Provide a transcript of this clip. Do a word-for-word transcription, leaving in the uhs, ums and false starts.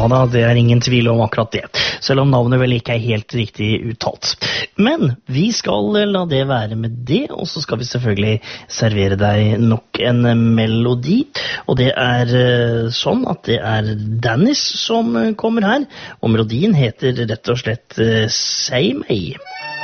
da, det er ingen tvil om akkurat det. Selv om navnet vel ikke er helt riktig uttalt. Men vi skal la det være med det, og så skal vi selvfølgelig servere deg nok en melodi. Og det er sånn at det er Dennis som kommer her, og melodien heter rett og slett «Sei meg».